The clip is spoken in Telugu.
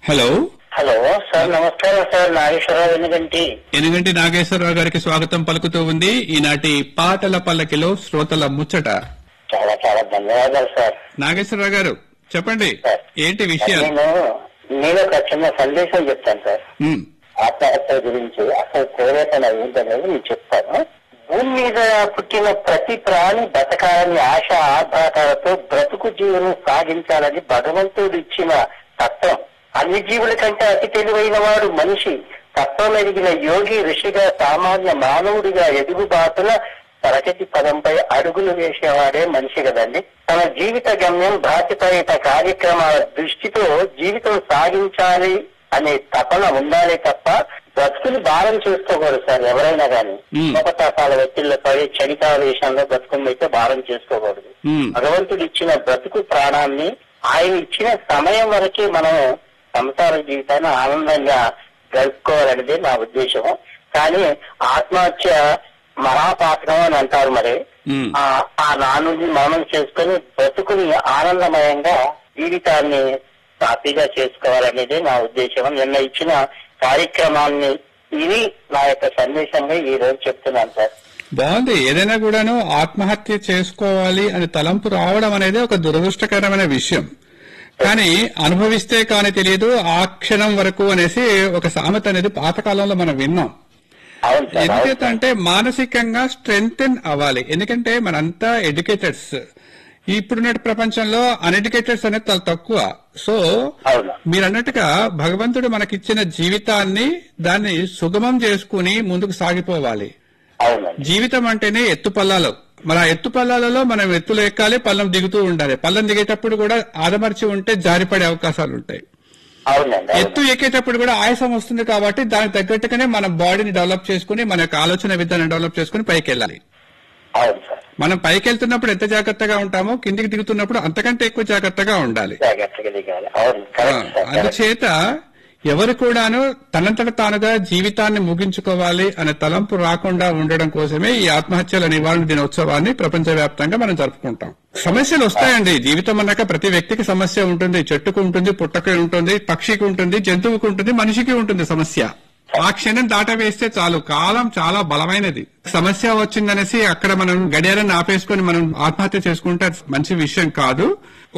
హలో హలో సార్, నమస్కారం సార్. నాగేశ్వరరావు ఎనుగంటి నాగేశ్వరరావు గారికి స్వాగతం పలుకుతూ ఉంది ఈనాటి పాటల పల్లకిలో శ్రోతల ముచ్చట. చాలా చాలా ధన్యవాదాలు సార్. నాగేశ్వరరావు గారు చెప్పండి, ఏంటి విషయాలు? నేను ఒక చిన్న సందేశం చెప్తాను సార్. ఆత్మహత్య గురించి అసలు ప్రేరేపణ ఏంటనేది నేను చెప్తాను. భూమి మీద పుట్టిన ప్రతి ప్రాణి బతకాలని ఆశ ఆభాతాలతో బ్రతుకు జీవనం సాగించాలని భగవంతుడు ఇచ్చిన తత్వం. అన్ని జీవుల కంటే అతి తెలివైన వాడు మనిషి. తత్వం ఎదిగిన యోగి ఋషిగా సామాన్య మానవుడిగా ఎదుగుబాటున ప్రగతి పదంపై అడుగులు వేసేవాడే మనిషి కదండి. తన జీవిత గమ్యం బాధ్యతాయుత కార్యక్రమాల దృష్టితో జీవితం సాగించాలి అనే తపన ఉండాలి తప్ప బ్రతుకుని భారం చేసుకోకూడదు సార్. ఎవరైనా కానీ కోపతాపాల ఒత్తిళ్ల పడి చడితావేశంలో బ్రతుకుని అయితే భారం చేసుకోకూడదు. భగవంతుడు ఇచ్చిన బ్రతుకు ప్రాణాన్ని ఆయన ఇచ్చిన సమయం వరకే మనం సంసార జీవితాన్ని ఆనందంగా గడుపుకోవాలనేది నా ఉద్దేశం. కానీ ఆత్మహత్య మహాపాతకం అని అంటారు. మరి ఆ నానుడిని మౌనం చేసుకుని బ్రతుకుని ఆనందమయంగా జీవితాన్ని హ్యాపీగా చేసుకోవాలనేది నా ఉద్దేశం. నిన్న ఇచ్చిన కార్యక్రమాన్ని ఇది నా యొక్క సందేశంగా ఈ రోజు చెప్తున్నాను సార్. బాగుంది. ఏదైనా కూడాను ఆత్మహత్య చేసుకోవాలి అని తలంపు రావడం అనేది ఒక దురదృష్టకరమైన విషయం. కానీ అనుభవిస్తే కానీ తెలియదు ఆ క్షణం వరకు అనేసి ఒక సామెత అనేది పాతకాలంలో మనం విన్నాం. ఎందుకంటే మానసికంగా స్ట్రెంగ్తెన్ అవ్వాలి. ఎందుకంటే మనంతా ఎడ్యుకేటెడ్స్. ఇప్పుడున్న ప్రపంచంలో అన్ఎడ్యుకేటెడ్స్ అనేది చాలా తక్కువ. సో మీరు అన్నట్టుగా భగవంతుడు మనకిచ్చిన జీవితాన్ని దాన్ని సుగమం చేసుకుని ముందుకు సాగిపోవాలి. జీవితం అంటేనే ఎత్తుపల్లాలు. మన ఎత్తుపల్లాలలో మనం ఎత్తులు ఎక్కాలి, పల్లం దిగుతూ ఉండాలి. పల్లం దిగేటప్పుడు కూడా ఆదమర్చి ఉంటే జారిపడే అవకాశాలు ఉంటాయి. ఎత్తు ఎక్కేటప్పుడు కూడా ఆయాసం వస్తుంది కాబట్టి దానికి తగ్గట్టుగానే మన బాడీని డెవలప్ చేసుకుని మన యొక్క ఆలోచన విధానం డెవలప్ చేసుకుని పైకి వెళ్ళాలి. మనం పైకి వెళ్తున్నప్పుడు ఎంత జాగ్రత్తగా ఉంటామో కిందికి దిగుతున్నప్పుడు అంతకంటే ఎక్కువ జాగ్రత్తగా ఉండాలి. అందుచేత ఎవరు కూడాను తనంతట తానుగా జీవితాన్ని ముగించుకోవాలి అనే తలంపు రాకుండా ఉండడం కోసమే ఈ ఆత్మహత్యల నివారణ దినోత్సవాన్ని ప్రపంచవ్యాప్తంగా మనం జరుపుకుంటాం. సమస్యలు వస్తాయండి. జీవితం అన్నాక ప్రతి వ్యక్తికి సమస్య ఉంటుంది. చెట్టుకు ఉంటుంది, పుట్టకు ఉంటుంది, పక్షికి ఉంటుంది, జంతువుకు ఉంటుంది, మనిషికి ఉంటుంది సమస్య. ఆ క్షణం దాటవేస్తే చాలు. కాలం చాలా బలమైనది. సమస్య వచ్చిందనేసి అక్కడ మనం గడియారాన్ని ఆపేసుకుని మనం ఆత్మహత్య చేసుకుంటే మంచి విషయం కాదు.